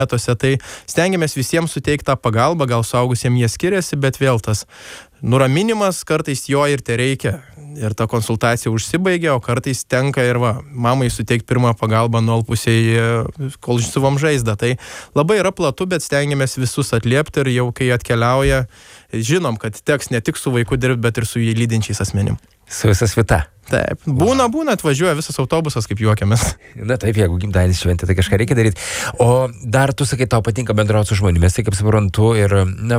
vietose, tai stengiamės visiems suteikti tą pagalbą, gal suaugusiems jie skiriasi, bet vėl tas nuraminimas kartais jo ir te reikia. Ir ta konsultacija užsibaigia, o kartais tenka ir mamai suteikti pirmą pagalbą nuolpusiai, kol išsiuvom žaizdą. Tai labai yra platu, bet stengiamės visus atliepti ir jau kai atkeliauja, žinom, kad teks ne tik su vaiku dirbti, bet ir su jį lydinčiais asmenim. Su visa svita. Taip, būna, atvažiuoja visas autobusas, kaip juokiamės. Na taip, jeigu gimtadienis šventė, tai kažką reikia daryti. O dar tu sakai, tau patinka bendrauti su žmonėmis, tai kaip suprantu, ir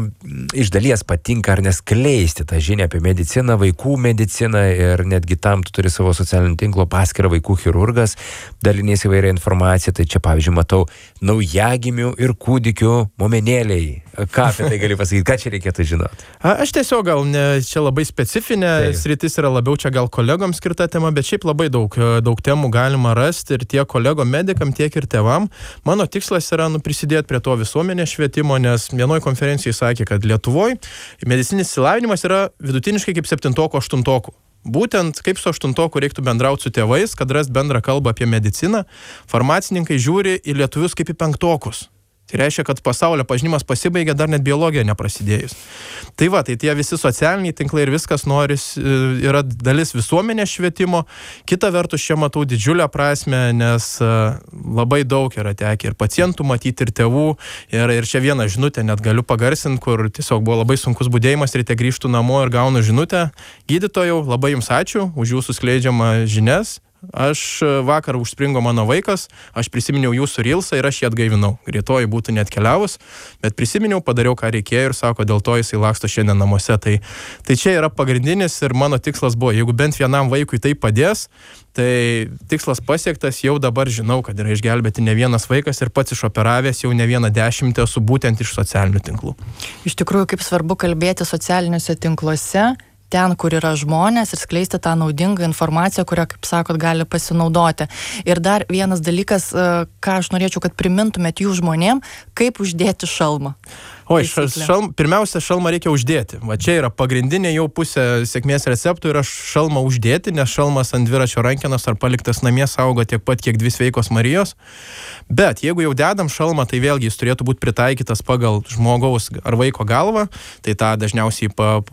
iš dalies patinka ar neskleisti tą žinią apie mediciną, vaikų mediciną ir netgi tam tu turi savo socialinio tinklo paskyrą vaikų chirurgas, dalinies įvairią informaciją, tai čia pavyzdžiui matau naujagimių ir kūdikių momenėliai. Ką apie tai gali pasakyti, ką čia reikėtų žinoti? Aš tiesiog gal čia labai specifinė sritis yra labiau čia gal kolegoms skirta tema, bet šiaip labai daug temų galima rasti ir tiek kolegom medikam, tiek ir tėvam. Mano tikslas yra prisidėti prie to visuomenės švietimo, nes vienoj konferencijai sakė, kad Lietuvoje medicininis išsilavinimas yra vidutiniškai kaip 7-8. Būtent kaip su 8 reiktų bendrauti su tėvais, kad rast bendrą kalbą apie mediciną. Farmacininkai žiūri į lietuvius kaip į 5. Tai reiškia, kad pasaulio pažinimas pasibaigia dar net biologija neprasidėjus. Tai tai tie visi socialiniai tinklai ir viskas yra dalis visuomenės švietimo. Kita vertus, čia matau didžiulę prasmę, nes labai daug yra tekę ir pacientų matyti, ir tėvų. Ir čia vieną žinutę net galiu pagarsinti, kur tiesiog buvo labai sunkus budėjimas ir grįžtų namo ir gaunu žinutę. Gydytojau, labai jums ačiū už jūsų skleidžiamą žinias. Aš vakar užspringo mano vaikas, aš prisiminiau jūsų reelsą ir aš jį atgaivinau. Greitoji būtų net keliavus, bet prisiminiau, padariau, ką reikėjo ir sako, dėl to jisai laksto šiandien namuose. Tai čia yra pagrindinis ir mano tikslas buvo, jeigu bent vienam vaikui tai padės, tai tikslas pasiektas, jau dabar žinau, kad yra išgelbėti ne vienas vaikas ir pats išoperavęs jau ne vieną 10 esu būtent iš socialinių tinklų. Iš tikrųjų, kaip svarbu kalbėti socialiniuose tinkluose, ten, kur yra žmonės ir skleisti tą naudingą informaciją, kurią, kaip sakot, gali pasinaudoti. Ir dar vienas dalykas, ką aš norėčiau, kad primintumėt jų žmonėm, kaip uždėti šalmą. Pirmiausia, šalmą reikia uždėti. Čia yra pagrindinė jau pusė sėkmės receptų yra šalmą uždėti, nes šalmas ant dviračio rankenos ar paliktas namie saugo tiek pat, kiek 2 sveikos Marijos. Bet jeigu jau dedam šalmą, tai vėlgi jis turėtų būti pritaikytas pagal žmogaus ar vaiko galvą, tai tą dažniausiai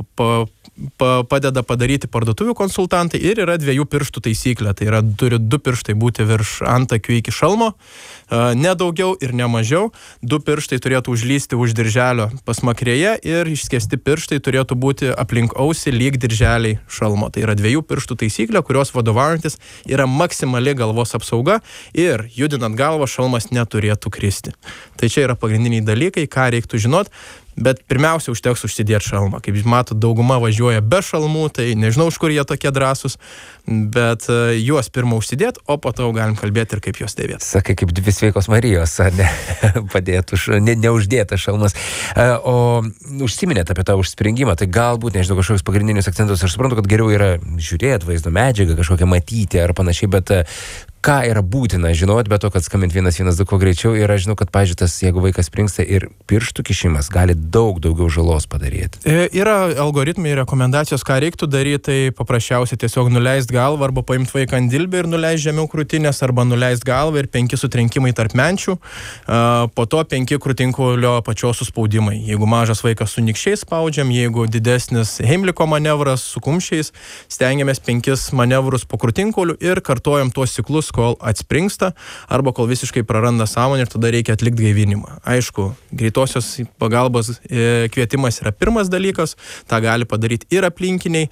padeda padaryti parduotuvių konsultantai ir yra 2 pirštų taisyklė. Tai yra, turi 2 pirštai būti virš antakių iki šalmo, ne daugiau ir ne mažiau. 2 pirštai turėtų užlysti už dirželio pasmakrėje ir išskesti pirštai turėtų būti aplink ausį lyg dirželiai šalmo. Tai yra 2 pirštų taisyklė, kurios vadovaujantis yra maksimali galvos apsauga ir judinant galvą šalmas neturėtų kristi. Tai čia yra pagrindiniai dalykai, ką reiktų žinot. Bet pirmiausia, užteks užsidėti šalmą. Kaip matot, dauguma važiuoja be šalmų, tai nežinau, už kur jie tokie drąsūs, bet juos pirmą užsidėti, o po to galim kalbėti ir kaip juos dėvėti. Sakai, kaip 2 sveikos Marijos, ne, padėtų, neuždėtas šalmas. O užsiminėt apie tą užspringimą, tai galbūt, nežinau, kažkokius pagrindinius akcentus. Aš suprantu, kad geriau yra žiūrėti vaizdo medžiagą, kažkokią matyti ar panašiai, bet ką yra būtina žinoti, bet to, kad skambint 112 kuo greičiau, ir aš žinau, kad, pažiūrėtas, jeigu vaikas springsta ir pirštų kišimas gali daug daugiau žalos padaryti. Yra algoritmai, rekomendacijos, ką reiktų daryti, tai paprasčiausiai tiesiog nuleisti galvą arba paimti vaiką ant dilbį ir nuleisti žemiau krūtinės, arba nuleisti galvą ir 5 sutrenkimai tarp menčių, po to 5 krūtinkaulio apačios suspaudimai. Jeigu mažas vaikas su nykščiais spaudžiam, jeigu didesnis Heimliko manevras su kumščiais, stengiamės 5 manevrus po krūtinkauliu ir kartojam tuos ciklus, kol atspringsta arba kol visiškai praranda sąmonę ir tada reikia atlikti gaivinimą. Aišku, greitosios pagalbos kvietimas yra pirmas dalykas, tą gali padaryti ir aplinkiniai.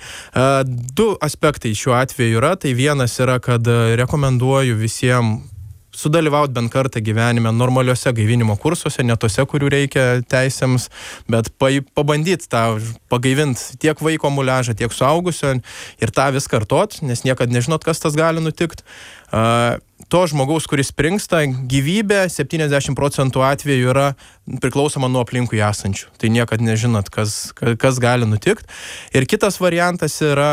2 aspektai šiuo atveju yra, tai vienas yra, kad rekomenduoju visiems sudalyvauti bent kartą gyvenime normaliuose gaivinimo kursuose, ne tose, kurių reikia teisėms, bet pabandyti tą pagaivinti tiek vaiko muliažą, tiek suaugusio ir tą vis kartot, nes niekad nežinot, kas tas gali nutikti. To žmogaus, kuris springsta, gyvybė 70% atveju yra priklausoma nuo aplinkui esančių. Tai niekad nežinot, kas gali nutikti. Ir kitas variantas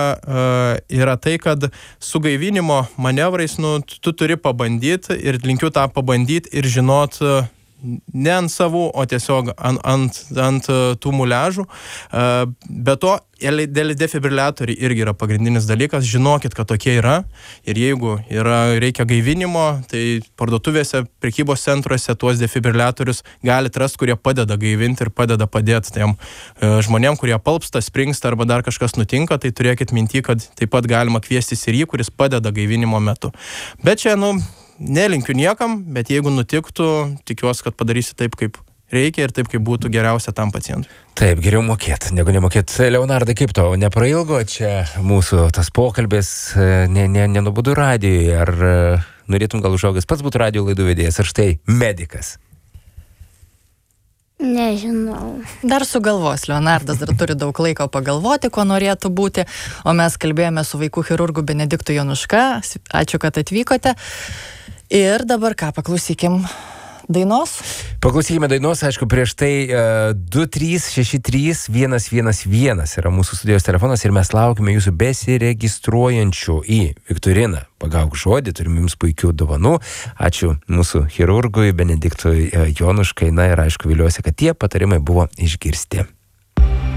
yra tai, kad su gaivinimo manevrais tu turi pabandyti ir linkiu tą pabandyti ir žinot ne ant savų, o tiesiog ant tų muliažų. Be to, defibriliatoriai irgi yra pagrindinis dalykas. Žinokit, kad tokie yra. Ir jeigu reikia gaivinimo, tai parduotuvėse, prekybos centruose tuos defibriliatorius galite rasti, kurie padeda gaivinti ir padeda padėti tiem žmonėm, kurie palpsta, springsta arba dar kažkas nutinka, tai turėkit minty, kad taip pat galima kviestis ir jį, kuris padeda gaivinimo metu. Bet čia, nelinkiu niekam, bet jeigu nutiktų, tikiuosi, kad padarysi taip, kaip reikia ir taip, kaip būtų geriausia tam pacientui. Taip, geriau mokėt, negu nemokėt. Leonardai, kaip tau, neprailgo čia mūsų tas pokalbis, nenubudu radijui, ar norėtum gal užaugęs pats būtų radijo laidų vedėjas, ar štai medikas? Nežinau. Dar sugalvos, Leonardas dar turi daug laiko pagalvoti, ko norėtų būti, o mes kalbėjome su vaikų chirurgu Benediktu Jonuška. Ačiū, kad atvykote. Ir dabar ką, paklausykim dainos? Paklausykime dainos, aišku, prieš tai 2363-111 yra mūsų studijos telefonas ir mes laukime jūsų besiregistruojančių į Viktoriną. Pagauk žodį, turime jums puikių dovanų. Ačiū mūsų chirurgui Benediktui Jonuškai. Na ir aišku, viliuosi, kad tie patarimai buvo išgirsti.